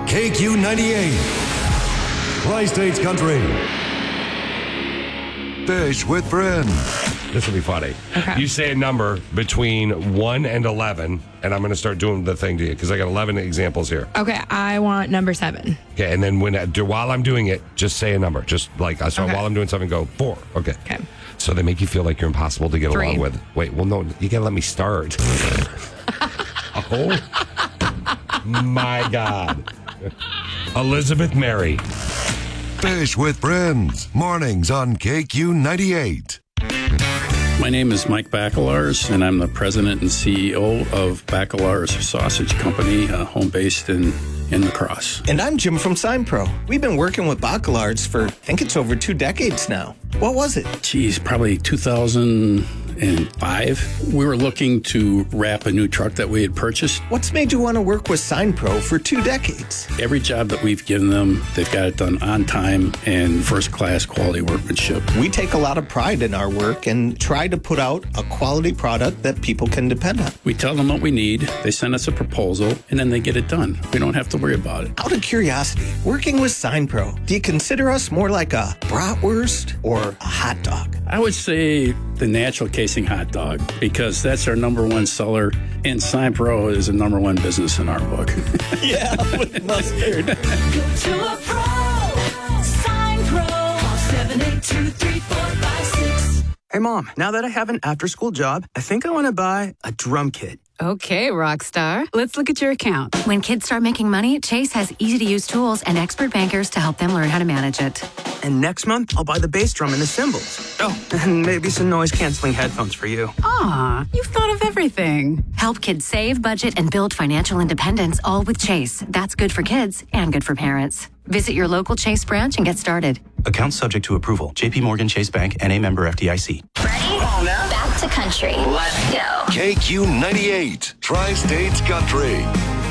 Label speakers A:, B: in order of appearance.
A: KQ98. Tri-States Country. Fish with Friends.
B: This will be funny.
C: Okay.
B: You say a number between 1 and 11, and I'm going to start doing the thing to you because I got 11 examples here.
C: Okay, I want number 7.
B: Okay, and then while I'm doing it, just say a number. Just like, so
C: Okay.
B: while I'm doing something, go 4. Okay.
C: Okay.
B: So they make you feel like you're impossible to get
C: 3.
B: along with. Wait, well, no, you got to let me start. Oh, my God. Elizabeth Mary.
A: Fish with Friends. Mornings on KQ98.
D: My name is Mike Bacelars, and I'm the president and CEO of Bacelars Sausage Company, home-based in La Crosse.
E: And I'm Jim from SignPro. We've been working with Bacelars for, I think it's over 2 decades now. What was it?
D: Geez, probably 2005. We were looking to wrap a new truck that we had purchased.
E: What's made you want to work with SignPro for 2 decades?
D: Every job that we've given them, they've got it done on time and first-class quality workmanship.
E: We take a lot of pride in our work and try to put out a quality product that people can depend on.
D: We tell them what we need, they send us a proposal, and then they get it done. We don't have to worry about it.
E: Out of curiosity, working with SignPro, do you consider us more like a bratwurst or a hot dog?
D: I would say the natural casing hot dog because that's our number one seller, and SignPro is the number one business in our book.
E: Yeah, with mustard.
F: Go to a pro. SignPro. Call 782-3456.
G: Hey, Mom, now that I have an after-school job, I think I want to buy a drum kit.
H: Okay, Rockstar. Let's look at your account.
I: When kids start making money, Chase has easy-to-use tools and expert bankers to help them learn how to manage it.
G: And next month, I'll buy the bass drum and the cymbals. Oh, and maybe some noise-canceling headphones for you.
H: Aw, you've thought of everything.
I: Help kids save, budget, and build financial independence, all with Chase. That's good for kids and good for parents. Visit your local Chase branch and get started.
J: Account subject to approval. JP Morgan Chase Bank, N.A. member FDIC.
F: Ready? Back to country. Let's go.
A: KQ98. Tri-States Country.